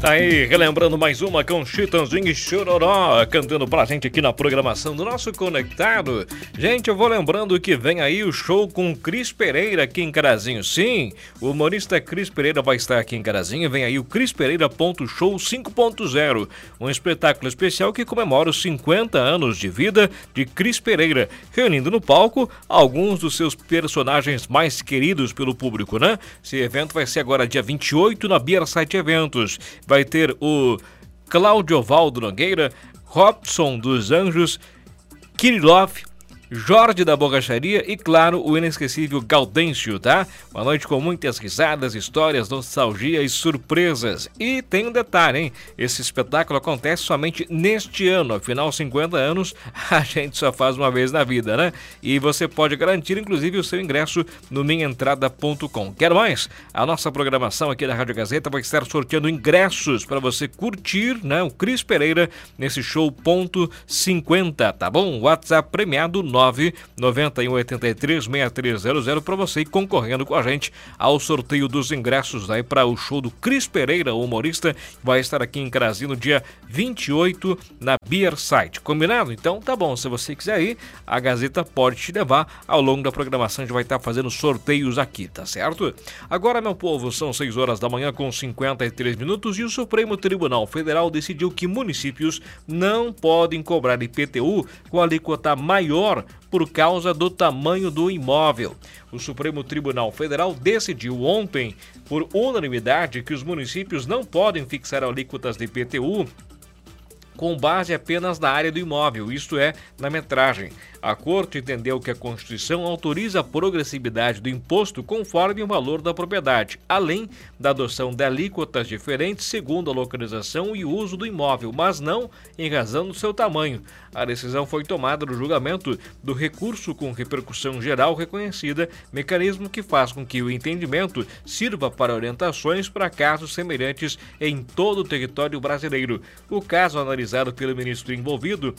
Aí, relembrando mais uma com Chitãozinho e Chororó, cantando pra gente aqui na programação do nosso Conectado. Gente, eu vou lembrando que vem aí o show com Cris Pereira aqui em Carazinho. Sim, o humorista Cris Pereira vai estar aqui em Carazinho. Vem aí o Cris Pereira Show 5.0, um espetáculo especial que comemora os 50 anos de vida de Cris Pereira, reunindo no palco alguns dos seus personagens mais queridos pelo público, né? Esse evento vai ser agora dia 28 na Beerside Eventos. Vai ter o Cláudio Valdo Nogueira, Robson dos Anjos, Kirillov, Jorge da Borracharia e, claro, o inesquecível Gaudêncio, tá? Uma noite com muitas risadas, histórias, nostalgia e surpresas. E tem um detalhe, hein? Esse espetáculo acontece somente neste ano. Afinal, 50 anos a gente só faz uma vez na vida, né? E você pode garantir, inclusive, o seu ingresso no minhaentrada.com. Quer mais? A nossa programação aqui da Rádio Gazeta vai estar sorteando ingressos para você curtir, né? O Cris Pereira nesse show .50, tá bom? WhatsApp premiado 991836300 para você ir concorrendo com a gente ao sorteio dos ingressos aí para o show do Cris Pereira, o humorista, vai estar aqui em Carazinho no dia 28 na Beerside. Combinado? Então tá bom, se você quiser ir, a Gazeta pode te levar. Ao longo da programação a gente vai estar fazendo sorteios aqui, tá certo? Agora, meu povo, são 6 horas da manhã com 53 minutos e o Supremo Tribunal Federal decidiu que municípios não podem cobrar IPTU com alíquota maior por causa do tamanho do imóvel. O Supremo Tribunal Federal decidiu ontem, por unanimidade, que os municípios não podem fixar alíquotas de IPTU com base apenas na área do imóvel, isto é, na metragem. A Corte entendeu que a Constituição autoriza a progressividade do imposto conforme o valor da propriedade, além da adoção de alíquotas diferentes segundo a localização e uso do imóvel, mas não em razão do seu tamanho. A decisão foi tomada no julgamento do recurso com repercussão geral reconhecida, mecanismo que faz com que o entendimento sirva para orientações para casos semelhantes em todo o território brasileiro. O caso analisado pelo ministro envolvido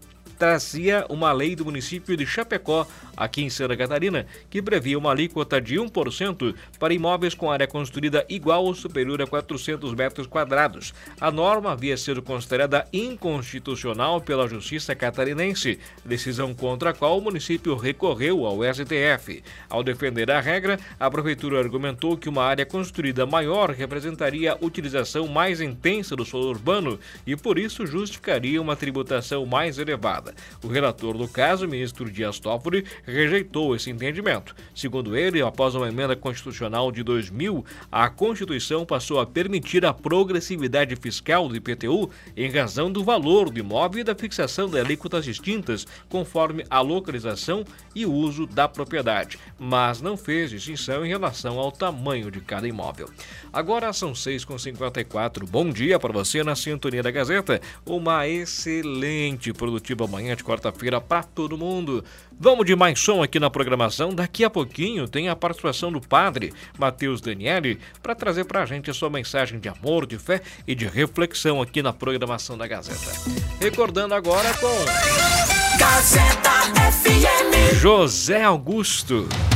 trazia uma lei do município de Chapecó, aqui em Santa Catarina, que previa uma alíquota de 1% para imóveis com área construída igual ou superior a 400 metros quadrados. A norma havia sido considerada inconstitucional pela Justiça Catarinense, decisão contra a qual o município recorreu ao STF. Ao defender a regra, a Prefeitura argumentou que uma área construída maior representaria a utilização mais intensa do solo urbano e, por isso, justificaria uma tributação mais elevada. O relator do caso, o ministro Dias Toffoli, rejeitou esse entendimento. Segundo ele, após uma emenda constitucional de 2000, a Constituição passou a permitir a progressividade fiscal do IPTU em razão do valor do imóvel e da fixação de alíquotas distintas conforme a localização e uso da propriedade, mas não fez distinção em relação ao tamanho de cada imóvel. Agora são 6h54. Bom dia para você na sintonia da Gazeta. Uma excelente, produtiva manhã de quarta-feira para todo mundo. Vamos de mais som aqui na programação. Daqui a pouquinho tem a participação do padre Matheus Daniele para trazer para a gente a sua mensagem de amor, de fé e de reflexão aqui na programação da Gazeta. Recordando agora com Gazeta FM. José Augusto.